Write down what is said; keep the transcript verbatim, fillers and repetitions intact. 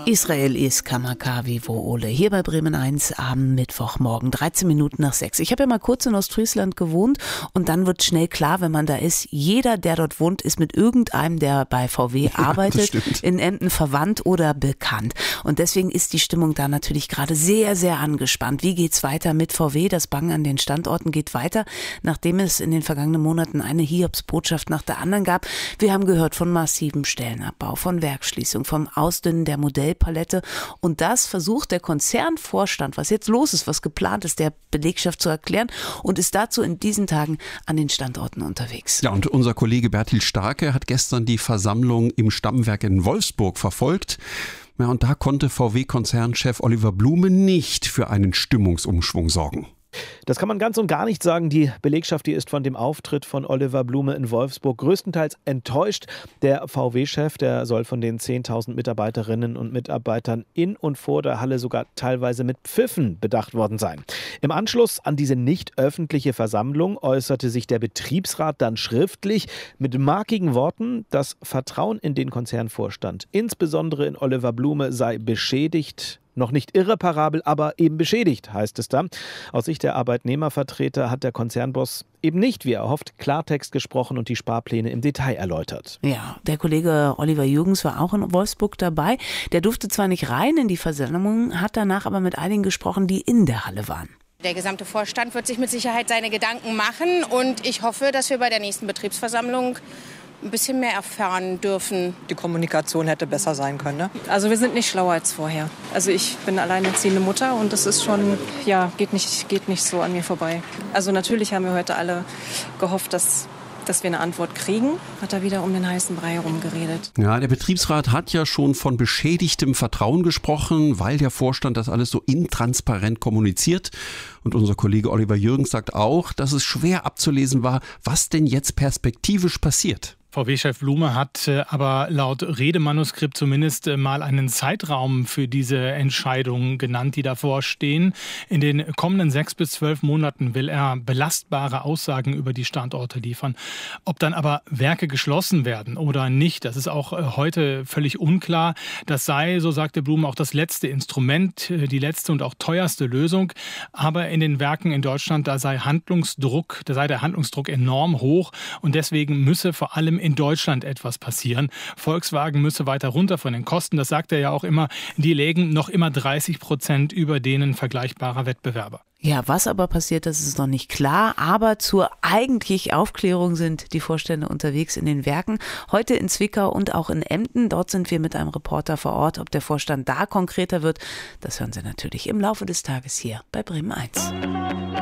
Israel ist Kamakawiwo Ole. Hier bei Bremen eins am Mittwochmorgen, dreizehn Minuten nach sechs. Ich habe ja mal kurz in Ostfriesland gewohnt und dann wird schnell klar, wenn man da ist, jeder, der dort wohnt, ist mit irgendeinem, der bei V W arbeitet, ja, in Emden verwandt oder bekannt. Und deswegen ist die Stimmung da natürlich gerade sehr, sehr angespannt. Wie geht's weiter mit V W? Das Bangen an den Standorten geht weiter, nachdem es in den vergangenen Monaten eine Hiobsbotschaft nach der anderen gab. Wir haben gehört von massivem Stellenabbau, von Werksschließung, vom Ausdünnen der Modellpalette. Und das versucht der Konzernvorstand, was jetzt los ist, was geplant ist, der Belegschaft zu erklären und ist dazu in diesen Tagen an den Standorten unterwegs. Ja, und unser Kollege Bertil Starke hat gestern die Versammlung im Stammwerk in Wolfsburg verfolgt. Ja, und da konnte V W-Konzernchef Oliver Blume nicht für einen Stimmungsumschwung sorgen. Das kann man ganz und gar nicht sagen. Die Belegschaft, die ist von dem Auftritt von Oliver Blume in Wolfsburg größtenteils enttäuscht. Der V W-Chef, der soll von den zehntausend Mitarbeiterinnen und Mitarbeitern in und vor der Halle sogar teilweise mit Pfiffen bedacht worden sein. Im Anschluss an diese nicht öffentliche Versammlung äußerte sich der Betriebsrat dann schriftlich mit markigen Worten: Das Vertrauen in den Konzernvorstand, insbesondere in Oliver Blume, sei beschädigt. Noch nicht irreparabel, aber eben beschädigt, heißt es da. Aus Sicht der Arbeitnehmervertreter hat der Konzernboss eben nicht, wie er hofft, Klartext gesprochen und die Sparpläne im Detail erläutert. Ja, der Kollege Oliver Jürgens war auch in Wolfsburg dabei. Der durfte zwar nicht rein in die Versammlung, hat danach aber mit einigen gesprochen, die in der Halle waren. Der gesamte Vorstand wird sich mit Sicherheit seine Gedanken machen und ich hoffe, dass wir bei der nächsten Betriebsversammlung ein bisschen mehr erfahren dürfen. Die Kommunikation hätte besser sein können, ne? Also wir sind nicht schlauer als vorher. Also ich bin alleinerziehende Mutter und das ist schon, ja, geht nicht, geht nicht so an mir vorbei. Also natürlich haben wir heute alle gehofft, dass dass wir eine Antwort kriegen, hat er wieder um den heißen Brei herumgeredet. Ja, der Betriebsrat hat ja schon von beschädigtem Vertrauen gesprochen, weil der Vorstand das alles so intransparent kommuniziert. Und unser Kollege Oliver Jürgens sagt auch, dass es schwer abzulesen war, was denn jetzt perspektivisch passiert. V W-Chef Blume hat aber laut Redemanuskript zumindest mal einen Zeitraum für diese Entscheidungen genannt, die davor stehen. In den kommenden sechs bis zwölf Monaten will er belastbare Aussagen über die Standorte liefern. Ob dann aber Werke geschlossen werden oder nicht, das ist auch heute völlig unklar. Das sei, so sagte Blume, auch das letzte Instrument, die letzte und auch teuerste Lösung. Aber in den Werken in Deutschland, da sei Handlungsdruck, da sei der Handlungsdruck enorm hoch und deswegen müsse vor allem in Deutschland etwas passieren. Volkswagen müsse weiter runter von den Kosten, das sagt er ja auch immer. Die lägen noch immer dreißig Prozent über denen vergleichbarer Wettbewerber. Ja, was aber passiert, das ist noch nicht klar. Aber zur eigentlichen Aufklärung sind die Vorstände unterwegs in den Werken. Heute in Zwickau und auch in Emden. Dort sind wir mit einem Reporter vor Ort. Ob der Vorstand da konkreter wird, das hören Sie natürlich im Laufe des Tages hier bei Bremen eins.